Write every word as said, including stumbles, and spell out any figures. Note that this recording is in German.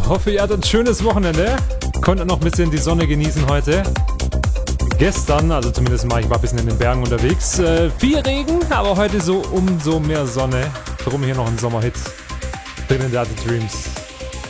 hoffe, ihr hattet ein schönes Wochenende. Konntet noch ein bisschen die Sonne genießen heute. Gestern, also zumindest mal, ich war ein bisschen in den Bergen unterwegs. Äh, viel Regen, aber heute so umso mehr Sonne. Drum hier noch ein Sommerhit. Trinidad Dreams.